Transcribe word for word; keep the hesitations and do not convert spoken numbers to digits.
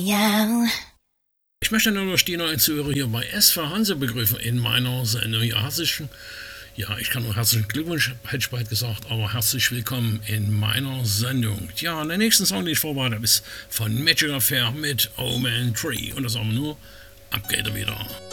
Ja. Ich möchte nur noch die neuen Zuhörer hier bei S V Hanse begrüßen in meiner Sendung. Ja, herzlichen, ja, ich kann nur herzlichen Glückwunsch, hätte ich bald gesagt, aber herzlich willkommen in meiner Sendung. Ja, der nächsten Song, den ich vorbereitet habe, ist von Magic Affair mit Omen Tree. Und das sagen wir nur, ab geht er wieder.